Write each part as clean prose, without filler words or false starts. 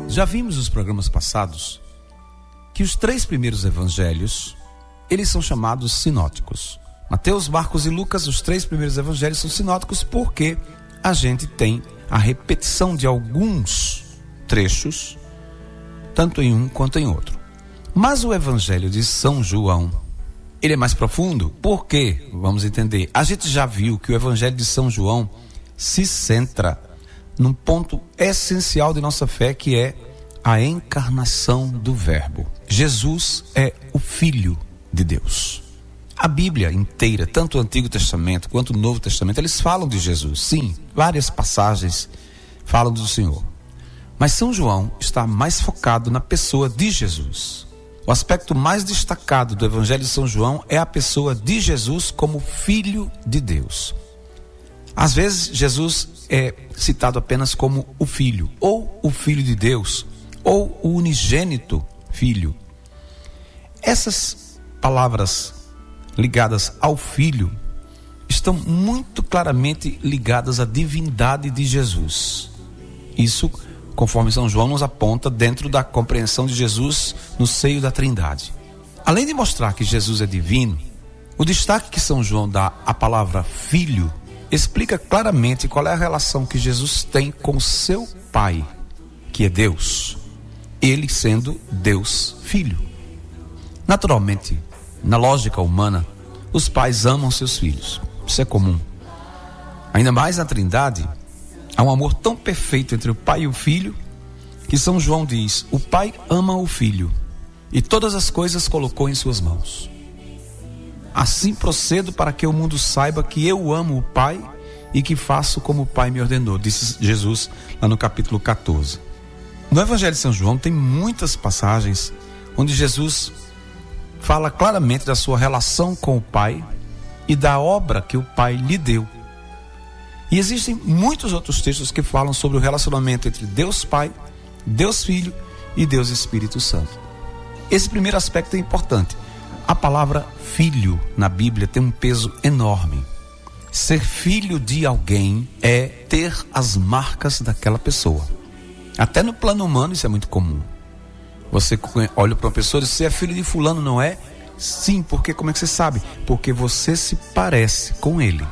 Já vimos nos programas passados que os 3 primeiros evangelhos, eles são chamados sinóticos. Mateus, Marcos e Lucas, os 3 primeiros evangelhos são sinóticos porque a gente tem a repetição de alguns trechos, tanto em um quanto em outro. Mas o evangelho de São João, ele é mais profundo. Por quê? Vamos entender. A gente já viu que o evangelho de São João se centra num ponto essencial de nossa fé, que é a encarnação do Verbo. Jesus é o Filho de Deus. A Bíblia inteira, tanto o Antigo Testamento quanto o Novo Testamento, eles falam de Jesus. Sim, várias passagens falam do Senhor. Mas São João está mais focado na pessoa de Jesus. O aspecto mais destacado do Evangelho de São João é a pessoa de Jesus como Filho de Deus. Às vezes, Jesus é citado apenas como o Filho, ou o Filho de Deus, ou o unigênito Filho. Essas palavras ligadas ao Filho estão muito claramente ligadas à divindade de Jesus. Isso, conforme São João nos aponta, dentro da compreensão de Jesus no seio da Trindade. Além de mostrar que Jesus é divino, o destaque que São João dá à palavra Filho explica claramente qual é a relação que Jesus tem com seu Pai, que é Deus, ele sendo Deus Filho. Naturalmente, na lógica humana, os pais amam seus filhos. Isso é comum. Ainda mais na Trindade, há um amor tão perfeito entre o Pai e o Filho, que São João diz: o Pai ama o Filho e todas as coisas colocou em suas mãos. Assim procedo para que o mundo saiba que eu amo o Pai e que faço como o Pai me ordenou, disse Jesus lá no capítulo 14. No Evangelho de São João tem muitas passagens onde Jesus fala claramente da sua relação com o Pai e da obra que o Pai lhe deu. E existem muitos outros textos que falam sobre o relacionamento entre Deus Pai, Deus Filho e Deus Espírito Santo. Esse primeiro aspecto é importante. A palavra filho na Bíblia tem um peso enorme. Ser filho de alguém é ter as marcas daquela pessoa. Até no plano humano isso é muito comum. Você olha para uma pessoa e diz: você é filho de fulano, não é? Sim, porque como é que você sabe? Porque você se parece com ele.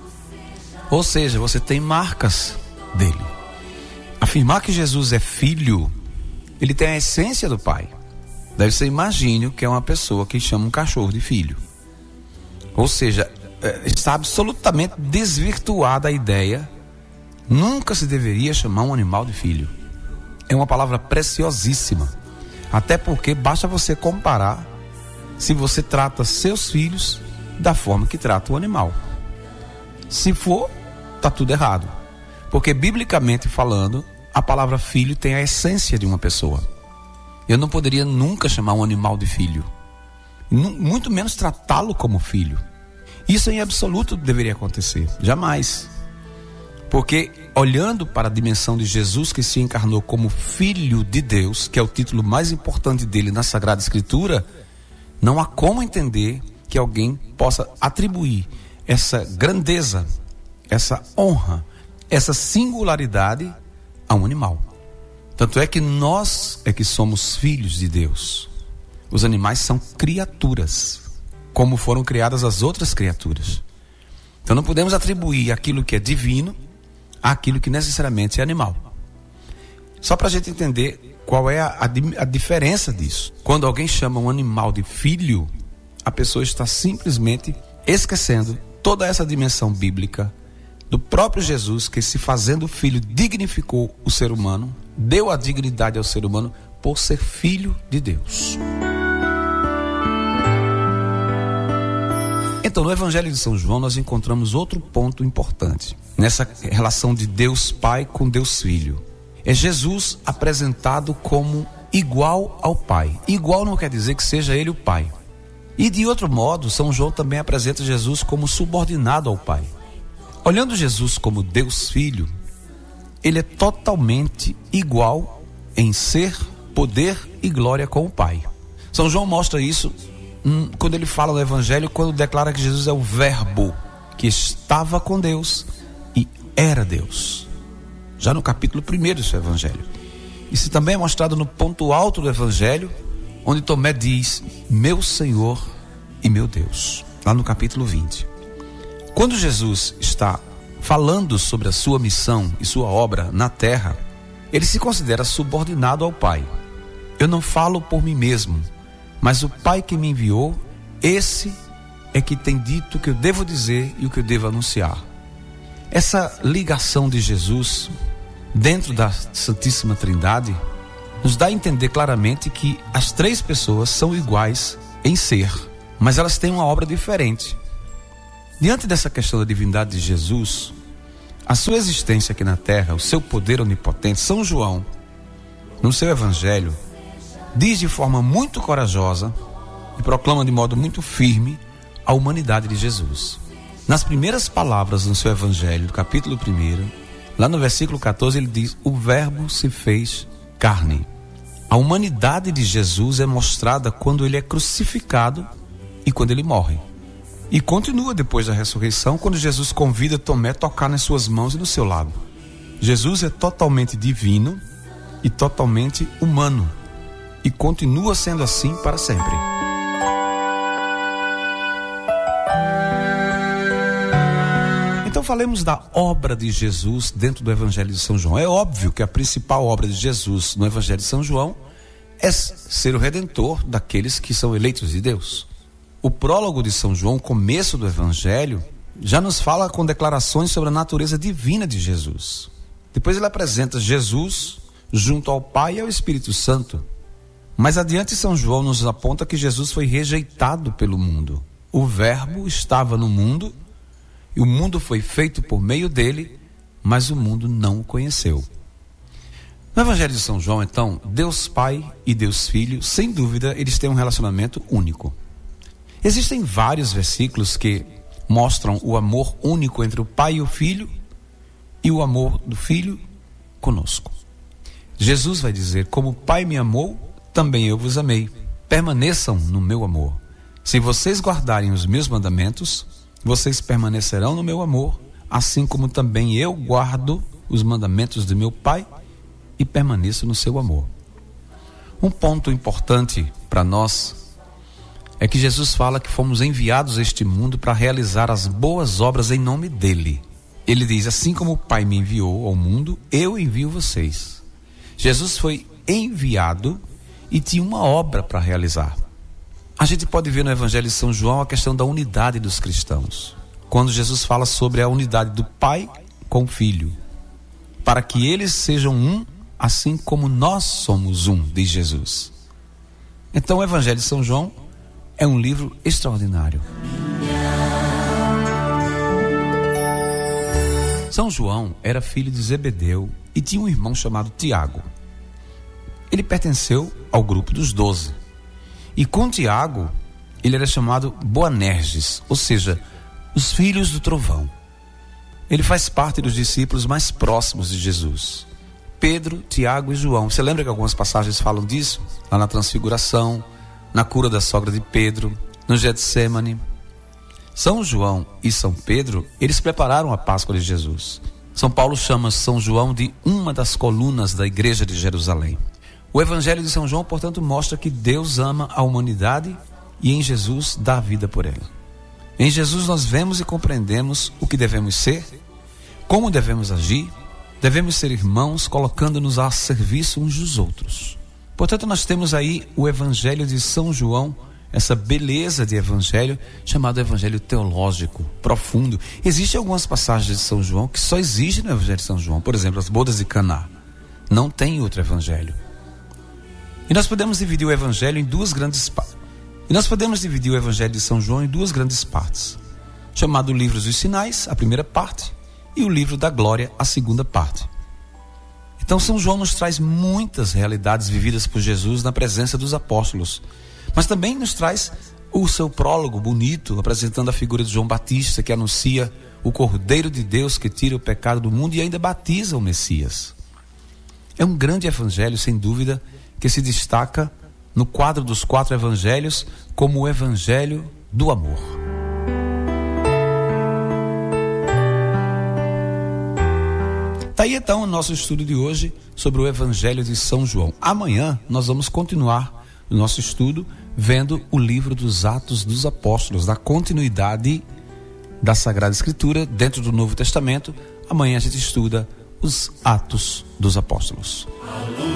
Ou seja, você tem marcas dele. Afirmar que Jesus é filho, ele tem a essência do Pai. Deve ser, imagine que é uma pessoa que chama um cachorro de filho. Ou seja, está absolutamente desvirtuada a ideia. Nunca se deveria chamar um animal de filho. É uma palavra preciosíssima. Até porque basta você comparar se você trata seus filhos da forma que trata o animal. Se for, está tudo errado. Porque biblicamente falando, a palavra filho tem a essência de uma pessoa. Eu não poderia nunca chamar um animal de filho, muito menos tratá-lo como filho. Isso em absoluto deveria acontecer, jamais. Porque olhando para a dimensão de Jesus, que se encarnou como Filho de Deus, que é o título mais importante dele na Sagrada Escritura, não há como entender que alguém possa atribuir essa grandeza, essa honra, essa singularidade a um animal. Tanto é que nós é que somos filhos de Deus. Os animais são criaturas, como foram criadas as outras criaturas. Então não podemos atribuir aquilo que é divino àquilo que necessariamente é animal. Só para a gente entender qual é a diferença disso. Quando alguém chama um animal de filho, a pessoa está simplesmente esquecendo toda essa dimensão bíblica do próprio Jesus, que se fazendo filho dignificou o ser humano, deu a dignidade ao ser humano por ser filho de Deus. Então, no Evangelho de São João, nós encontramos outro ponto importante nessa relação de Deus Pai com Deus Filho. É Jesus apresentado como igual ao Pai. Igual não quer dizer que seja ele o Pai. E de outro modo, São João também apresenta Jesus como subordinado ao Pai. Olhando Jesus como Deus Filho, ele é totalmente igual em ser, poder e glória com o Pai. São João mostra isso quando ele fala no Evangelho, quando declara que Jesus é o Verbo que estava com Deus e era Deus. Já no capítulo 1 do seu Evangelho. Isso também é mostrado no ponto alto do Evangelho, onde Tomé diz: meu Senhor e meu Deus, lá no capítulo 20. Quando Jesus está falando sobre a sua missão e sua obra na terra, ele se considera subordinado ao Pai. Eu não falo por mim mesmo, mas o Pai que me enviou, esse é que tem dito o que eu devo dizer e o que eu devo anunciar. Essa ligação de Jesus dentro da Santíssima Trindade nos dá a entender claramente que as três pessoas são iguais em ser, mas elas têm uma obra diferente. Diante dessa questão da divindade de Jesus, a sua existência aqui na terra, o seu poder onipotente, São João, no seu evangelho, diz de forma muito corajosa e proclama de modo muito firme a humanidade de Jesus. Nas primeiras palavras do seu evangelho, do capítulo 1, lá no versículo 14, ele diz: o verbo se fez carne. A humanidade de Jesus é mostrada quando ele é crucificado e quando ele morre. E continua depois da ressurreição, quando Jesus convida Tomé a tocar nas suas mãos e no seu lado. Jesus é totalmente divino e totalmente humano, e continua sendo assim para sempre. Então falemos da obra de Jesus dentro do Evangelho de São João. É óbvio que a principal obra de Jesus no Evangelho de São João é ser o redentor daqueles que são eleitos de Deus. O prólogo de São João, o começo do Evangelho, já nos fala com declarações sobre a natureza divina de Jesus. Depois ele apresenta Jesus junto ao Pai e ao Espírito Santo. Mais adiante, São João nos aponta que Jesus foi rejeitado pelo mundo. O Verbo estava no mundo e o mundo foi feito por meio dele, mas o mundo não o conheceu. No Evangelho de São João, então, Deus Pai e Deus Filho, sem dúvida, eles têm um relacionamento único. Existem vários versículos que mostram o amor único entre o Pai e o Filho e o amor do Filho conosco. Jesus vai dizer: como o Pai me amou, também eu vos amei. Permaneçam no meu amor. Se vocês guardarem os meus mandamentos, vocês permanecerão no meu amor, assim como também eu guardo os mandamentos de meu Pai e permaneço no seu amor. Um ponto importante para nós é que Jesus fala que fomos enviados a este mundo para realizar as boas obras em nome dele. Ele diz: assim como o Pai me enviou ao mundo, eu envio vocês. Jesus foi enviado e tinha uma obra para realizar. A gente pode ver no Evangelho de São João a questão da unidade dos cristãos, quando Jesus fala sobre a unidade do Pai com o Filho, para que eles sejam um, assim como nós somos um, diz Jesus. Então o Evangelho de São João é um livro extraordinário. São João era filho de Zebedeu e tinha um irmão chamado Tiago. Ele pertenceu ao grupo dos 12. E com Tiago, ele era chamado Boanerges, ou seja, os filhos do trovão. Ele faz parte dos discípulos mais próximos de Jesus. Pedro, Tiago e João. Você lembra que algumas passagens falam disso? Lá na Transfiguração, na cura da sogra de Pedro, no Getsêmani. São João e São Pedro, eles prepararam a Páscoa de Jesus. São Paulo chama São João de uma das colunas da igreja de Jerusalém. O Evangelho de São João, portanto, mostra que Deus ama a humanidade e em Jesus dá a vida por ela. Em Jesus nós vemos e compreendemos o que devemos ser, como devemos agir, devemos ser irmãos, colocando-nos a serviço uns dos outros. Portanto, nós temos aí o Evangelho de São João, essa beleza de evangelho, chamado evangelho teológico, profundo. Existem algumas passagens de São João que só existem no Evangelho de São João. Por exemplo, as bodas de Caná. Não tem outro evangelho. E nós podemos dividir o evangelho em duas grandes partes. E nós podemos dividir o Evangelho de São João em duas grandes partes, chamado Livro dos Sinais, a primeira parte, e o Livro da Glória, a segunda parte. Então São João nos traz muitas realidades vividas por Jesus na presença dos apóstolos, mas também nos traz o seu prólogo bonito, apresentando a figura de João Batista, que anuncia o Cordeiro de Deus que tira o pecado do mundo e ainda batiza o Messias. É um grande evangelho, sem dúvida, que se destaca no quadro dos 4 evangelhos como o evangelho do amor. Está Aí então o nosso estudo de hoje sobre o Evangelho de São João. Amanhã nós vamos continuar o nosso estudo vendo o livro dos Atos dos Apóstolos, da continuidade da Sagrada Escritura dentro do Novo Testamento. Amanhã a gente estuda os Atos dos Apóstolos.